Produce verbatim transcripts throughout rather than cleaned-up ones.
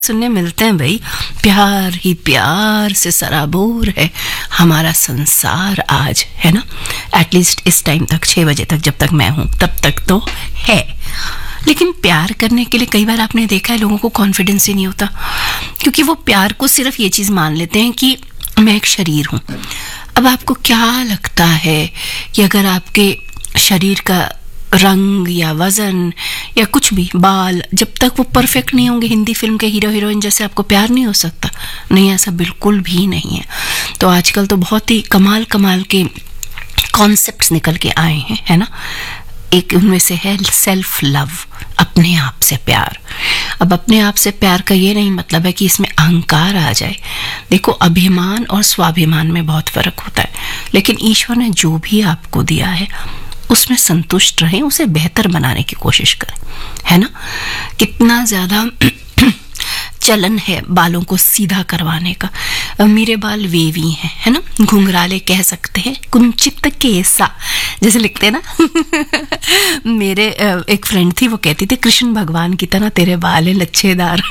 सुनने मिलते हैं भाई, प्यार ही प्यार से सराबोर है हमारा संसार आज, है ना। एटलीस्ट इस टाइम तक, छः बजे तक, जब तक मैं हूँ तब तक तो है। लेकिन प्यार करने के लिए कई बार आपने देखा है लोगों को कॉन्फिडेंस ही नहीं होता, क्योंकि वो प्यार को सिर्फ ये चीज़ मान लेते हैं कि मैं एक शरीर हूँ। अब आपको क्या लगता है कि अगर आपके शरीर का रंग या वजन या कुछ भी, बाल, जब तक वो परफेक्ट नहीं होंगे हिंदी फिल्म के हीरो हीरोइन जैसे, आपको प्यार नहीं हो सकता? नहीं, ऐसा बिल्कुल भी नहीं है। तो आजकल तो बहुत ही कमाल कमाल के कॉन्सेप्ट्स निकल के आए हैं, है ना। एक उनमें से है सेल्फ लव, अपने आप से प्यार। अब अपने आप से प्यार का ये नहीं मतलब है कि इसमें अहंकार आ जाए। देखो, अभिमान और स्वाभिमान में बहुत फर्क होता है, लेकिन ईश्वर ने जो भी आपको दिया है उसमें संतुष्ट रहें, उसे बेहतर बनाने की कोशिश करें, है ना। कितना ज़्यादा चलन है बालों को सीधा करवाने का। मेरे बाल वेवी हैं, है ना, घुंघराले कह सकते हैं, कुंचित केसा जैसे लिखते हैं ना। मेरे एक फ्रेंड थी, वो कहती थी कृष्ण भगवान की तरह तेरे बाल हैं लच्छेदार।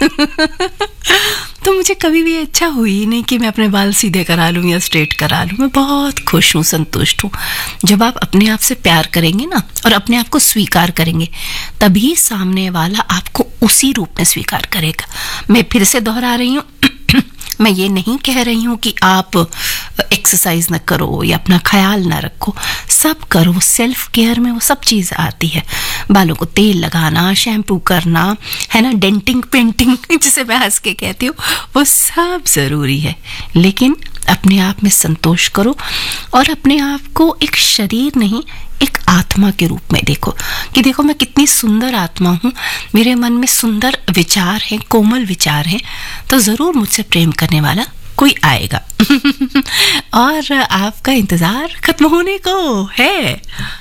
तो मुझे कभी भी इच्छा हुई नहीं कि मैं अपने बाल सीधे करा लूँ या स्ट्रेट करा लूँ। मैं बहुत खुश हूँ, संतुष्ट हूँ। जब आप अपने आप से प्यार करेंगे ना और अपने आप को स्वीकार करेंगे, तभी सामने वाला आपको उसी रूप में स्वीकार करेगा। मैं फिर से दोहरा रही हूँ, मैं ये नहीं कह रही हूँ कि आप एक्सरसाइज न करो या अपना ख्याल न रखो, सब करो। सेल्फ केयर में वो सब चीज़ आती है। बालों को तेल लगाना, शैम्पू करना, है ना, डेंटिंग पेंटिंग जिसे मैं हंस के कहती हूँ, वो सब ज़रूरी है। लेकिन अपने आप में संतोष करो और अपने आप को एक शरीर नहीं, एक आत्मा के रूप में देखो कि देखो मैं कितनी सुंदर आत्मा हूँ, मेरे मन में सुंदर विचार हैं, कोमल विचार हैं, तो ज़रूर मुझसे प्रेम करने वाला कोई आएगा। और आपका इंतज़ार खत्म होने को है।